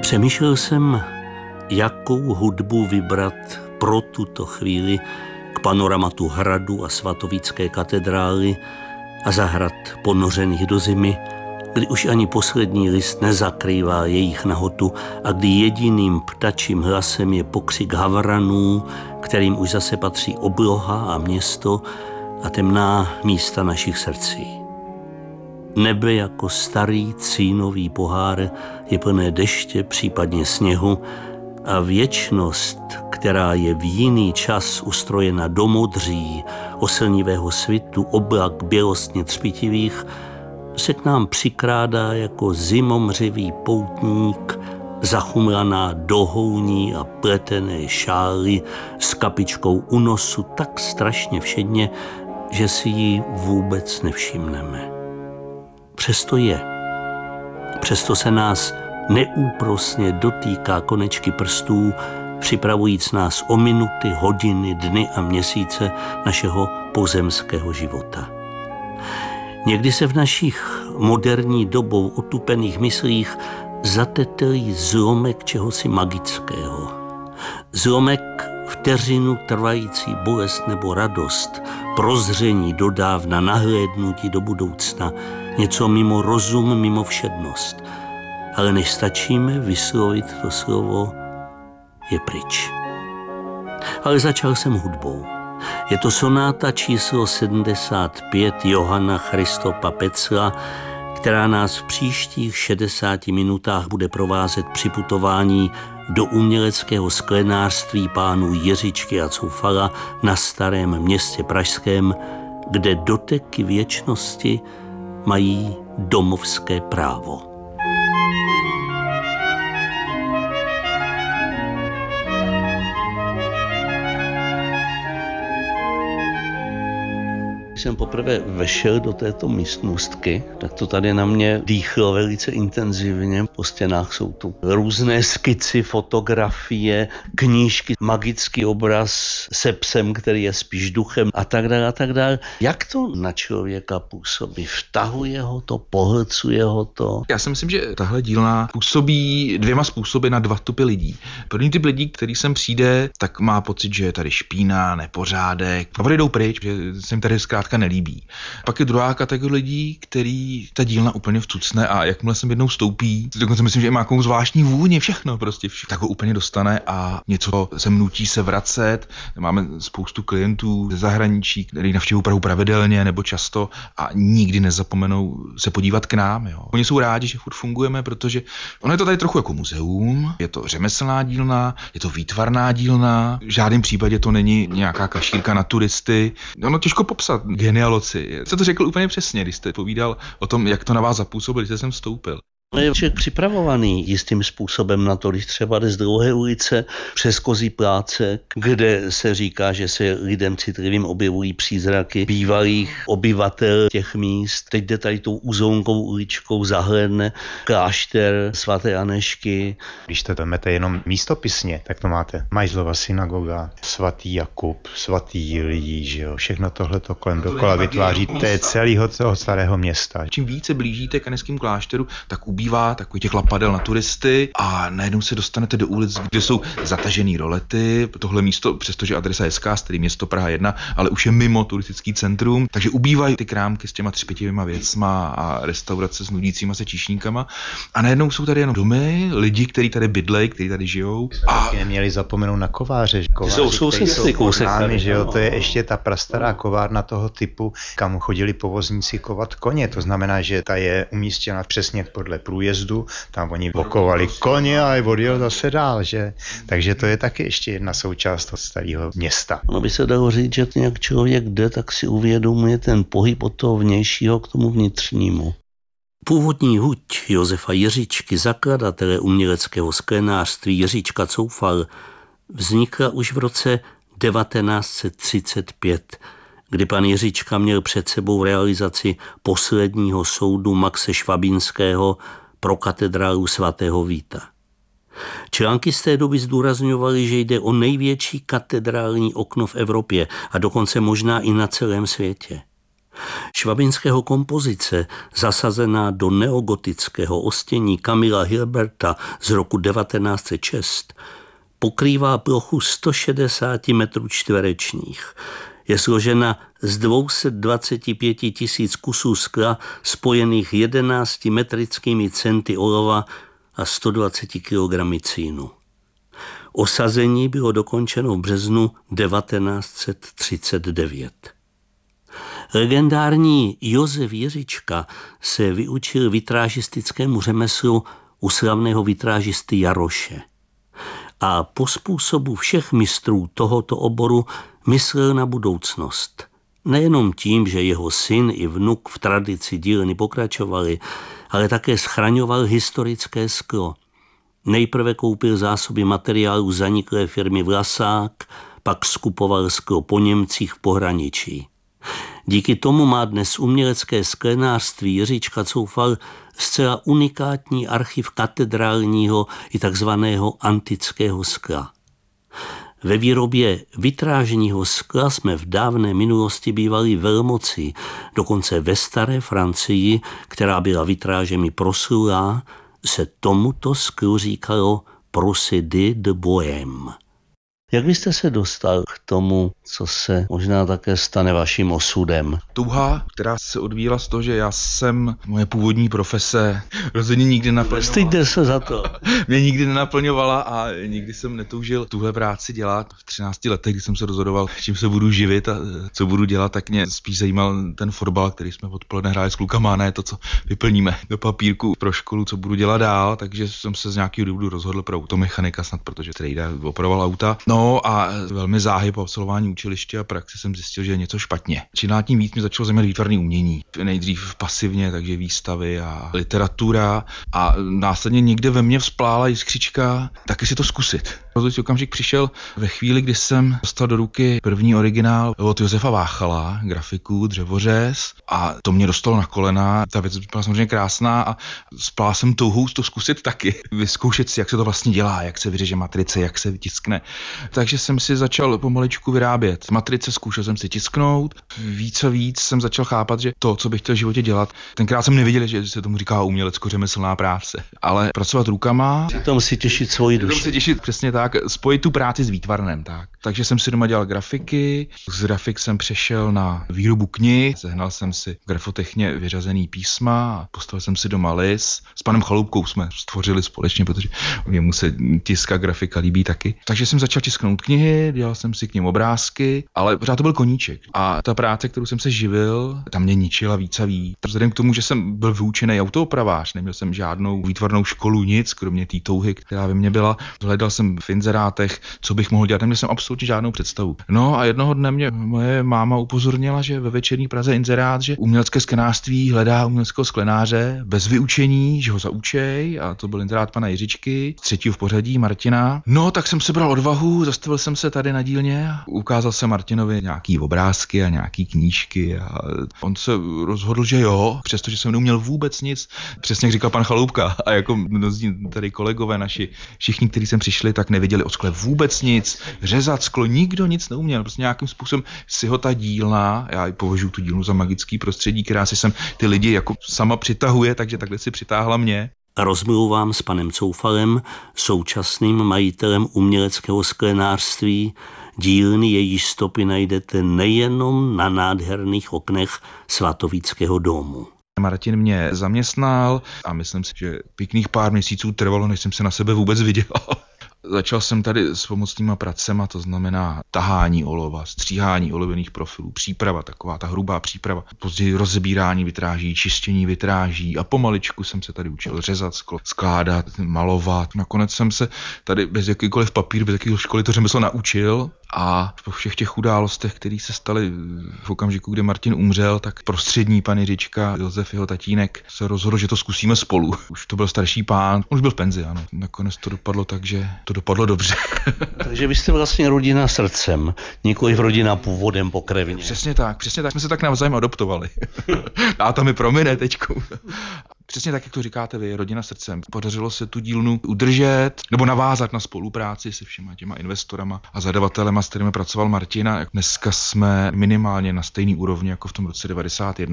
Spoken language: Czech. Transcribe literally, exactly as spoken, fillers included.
Přemýšlel jsem, jakou hudbu vybrat pro tuto chvíli k panoramatu hradu a svatovícké katedrály a zahrad ponořených do zimy, kdy už ani poslední list nezakrývá jejich nahotu a kdy jediným ptačím hlasem je pokřik havranů, kterým už zase patří obloha a město a temná místa našich srdcí. Nebe jako starý cínový pohár je plné deště, případně sněhu, a věčnost, která je v jiný čas ustrojena do modří, oslnivého svitu, oblak bělostně třpitivých, se k nám přikrádá jako zimomřivý poutník, zachumraná dohouní a pletené šály s kapičkou u nosu tak strašně všedně, že si ji vůbec nevšimneme. Přesto je. Přesto se nás neúprosně dotýká konečky prstů, připravujíc nás o minuty, hodiny, dny a měsíce našeho pozemského života. Někdy se v našich moderní dobou otupených myslích zatetelí zlomek čehosi magického. Zlomek vteřinu trvající bolest nebo radost, prozření dodávna, nahlédnutí do budoucna, něco mimo rozum, mimo všednost. Ale než stačíme vyslovit to slovo, je pryč. Ale začal jsem hudbou. Je to sonáta číslo sedmdesát pět Johana Christopa Petzla, která nás v příštích šedesáti minutách bude provázet při putování do uměleckého sklenářství pánů Jiřičky a Coufala na Starém Městě pražském, kde doteky věčnosti mají domovské právo. Když jsem poprvé vešel do této místnostky, tak to tady na mě dýchlo velice intenzivně. Po stěnách jsou tu různé skici, fotografie, knížky, magický obraz se psem, který je spíš duchem a tak dále a tak dále. Jak to na člověka působí? Vtahuje ho to, pohlcuje ho to? Já si myslím, že tahle dílna působí dvěma způsoby na dva typy lidí. První typ lidí, který sem přijde, tak má pocit, že je tady špína, nepořádek. A oni jdou pryč, že se jim tady zkrátka nelíbí. Pak je druhá kategorie lidí, který ta dílna úplně vcucne a jakmile sem jednou vstoupí, dokonce myslím, že má nějakou zvláštní vůni, všechno prostě, všechno, tak ho úplně dostane a něco se nutí se vracet. Máme spoustu klientů ze zahraničí, kteří navštěvují Prahu pravidelně nebo často a nikdy nezapomenou se podívat k nám. Jo. Oni jsou rádi, že furt fungujeme, protože ono je to tady trochu jako muzeum, je to řemeslná dílna, je to výtvarná dílna, v žádném případě to není nějaká kašírka na turisty. Ono těžko popsat genialoci. Jste to řekl úplně přesně, když jste povídal o tom, jak to na vás zapůsobilo, když jste sem vstoupil. Je člověk připravovaný jistým způsobem na to, když třeba jde z Dlouhé ulice přes Kozí plácek, kde se říká, že se lidem citlivým objevují přízraky bývalých obyvatel těch míst. Teď jde tady tou uzlounkou uličkou, zahlédne klášter svaté Anežky. Když to vezmete jenom místopisně, tak to máte Majzlova synagoga, svatý Jakub, svatý Jiljí, že jo, všechno tohleto kolem dokola vytváří té celého toho starého města. Čím více blížíte k Anežskému klášteru, tak ubývá takových těch lapadel na turisty a najednou se dostanete do ulic, kde jsou zatažený rolety. Tohle místo, přestože adresa je hezká, tedy město Praha jedna, ale už je mimo turistický centrum, takže ubývají ty krámky s těma třpitivýma věcma a restaurace s nudícíma se číšníkama. A najednou jsou tady jenom domy, lidi, kteří tady bydlejí, kteří tady žijou. A neměli zapomenout na kováře. Kováři, jsou sousedství kousek námi, že jo, to je ještě ta prastará kovárna toho typu, kam chodili povozníci kovat koně. To znamená, že ta je umístěna přesně podle průjezdu, tam oni blokovali koně a odjel zase dál, že? Takže to je taky ještě jedna součást toho starého města. No by se dalo říct, že nějak člověk jde, tak si uvědomuje ten pohyb od toho vnějšího k tomu vnitřnímu. Původní huť Josefa Jiřičky, zakladatele uměleckého sklenářství Jiříčka Coufal, vznikla už v roce devatenáct set třicet pět, kdy pan Jiříčka měl před sebou realizaci posledního soudu Maxe Švabinského pro katedrálu svatého Víta. Články z té doby zdůrazňovaly, že jde o největší katedrální okno v Evropě a dokonce možná i na celém světě. Švabinského kompozice, zasazená do neogotického ostění Kamila Hilberta z roku devatenáct set šest, pokrývá plochu sto šedesát metrů čtverečních. Je složena z dvě stě dvacet pět tisíc kusů skla spojených jedenácti metrickými centy olova a sto dvacet kilogramů cínu. Osazení bylo dokončeno v březnu devatenáct set třicet devět. Legendární Josef Jiřička se vyučil vitrážistickému řemeslu u slavného vitrážisty Jaroše. A po způsobu všech mistrů tohoto oboru myslel na budoucnost. Nejenom tím, že jeho syn i vnuk v tradici dílny pokračovali, ale také schraňoval historické sklo. Nejprve koupil zásoby materiálů zaniklé firmy Vlasák, pak skupoval sklo po Němcích v pohraničí. Díky tomu má dnes umělecké sklenářství Jiřička Coufal zcela unikátní archiv katedrálního i takzvaného antického skla. Ve výrobě vitrážního skla jsme v dávné minulosti bývali velmocí, dokonce ve staré Francii, která byla vitrážemi proslulá, se tomuto sklu říkalo procédé de Bohème. Jak byste se dostal k tomu, co se možná také stane vaším osudem? Touha, která se odvíjela z toho, že já jsem, moje původní profese rozhodně nikdy naplňovala. Styďte se za to. Mě nikdy nenaplňovala a nikdy jsem netoužil tuhle práci dělat. V třinácti letech, kdy jsem se rozhodoval, čím se budu živit a co budu dělat, tak mě spíš zajímal ten fotbal, který jsme odpoledne hráli s klukama, ne to, co vyplníme do papírku pro školu, co budu dělat dál, takže jsem se z nějakého důvodu rozhodl pro automechanika snad, protože strejda opravoval auta. No a velmi záhy po absolvování učiliště a praxe jsem zjistil, že je něco špatně. Čím dál tím víc mě začalo zajímat výtvarné umění. Nejdřív pasivně, takže výstavy a literatura a následně někde ve mně vzplála jiskřička, taky si to zkusit. Rozhodně okamžik přišel ve chvíli, kdy jsem dostal do ruky první originál od Josefa Váchala, grafiku, dřevořez, a to mě dostalo na kolena. Ta věc byla samozřejmě krásná a vzplála jsem touhou to zkusit taky. Vyzkoušet si, jak se to vlastně dělá, jak se vyřeže matrice, jak se vytiskne. Takže jsem si začal pomaličku vyrábět matrice, zkoušel jsem si tisknout. Víc a víc jsem začal chápat, že to, co bych chtěl v životě dělat, tenkrát jsem nevěděl, že se tomu říká umělecko-řemeslná práce, ale pracovat rukama. Přitom si těšit svoji duši. Přitom si těšit přesně tak, spojit tu práci s výtvarnem, tak. Takže jsem si doma dělal grafiky, z grafik jsem přešel na výrobu knih, sehnal jsem si v grafotechně vyřazený písma, postavil jsem si doma lis. S panem Chaloupkou jsme stvořili společně, protože jemu se tiska grafika líbí taky. Takže jsem začal tisknout knihy, dělal jsem si k nim obrázky, ale pořád to byl koníček. A ta práce, kterou jsem se živil, tam mě ničila víc a víc. Vzhledem k tomu, že jsem byl vyučený autoopravář, neměl jsem žádnou výtvarnou školu, nic, kromě té touhy, která ve mně byla. Hledal jsem v inzerátech, co bych mohl dělat, neměl jsem absolutně žádnou představu. No a jednoho dne mě moje máma upozornila, že ve Večerní Praze inzerát, že umělecké sklenářství hledá uměleckého sklenáře bez vyučení, že ho zaučej, a to byl inzerát pana Jiřičky, třetího v pořadí Martina. No, tak jsem sebral odvahu, zastavil jsem se tady na dílně, ukázal jsem Martinovi nějaký obrázky a nějaký knížky a on se rozhodl, že jo, přestože jsem neuměl vůbec nic, přesně jak říkal pan Chaloupka, a jako mnozí tady kolegové naši, všichni, kteří sem přišli, tak nevěděli o skle vůbec nic, řezat sklo, nikdo nic neuměl, prostě nějakým způsobem si ho ta dílna, já považuji tu dílnu za magický prostředí, která si sem ty lidi jako sama přitahuje, takže takhle si přitáhla mě. Rozmluvám s panem Coufalem, současným majitelem uměleckého sklenářství, dílny, jejíž stopy najdete nejenom na nádherných oknech Svatovíckého domu. Martin mě zaměstnal a myslím si, že pěkných pár měsíců trvalo, než jsem se na sebe vůbec viděl. Začal jsem tady s pomocnýma pracema, to znamená tahání olova, stříhání olověných profilů, příprava, taková ta hrubá příprava, později rozebírání vitráží, čištění vitráží a pomaličku jsem se tady učil řezat sklo, skládat, malovat. Nakonec jsem se tady bez jakýkoliv papír, bez jakýkoliv školy to řemeslo naučil a po všech těch událostech, které se staly v okamžiku, kdy Martin umřel, tak prostřední pan Jiřička, Josef, jeho tatínek, se rozhodl, že to zkusíme spolu. Už to byl starší pán, už byl v penzi, ano. Nakonec to dopadlo tak, že to dopadlo dobře. Takže vy jste vlastně rodina srdcem, nikoliv rodina původem pokrevně. Přesně tak, přesně tak. Jsme se tak navzájem adoptovali. A tam mi promine teďku. Přesně tak, jak to říkáte vy, rodina srdcem. Podařilo se tu dílnu udržet nebo navázat na spolupráci se všema těma investorama a zadavatelema, s kterými pracoval Martin. A dneska jsme minimálně na stejný úrovni jako v tom roce devadesát jedna.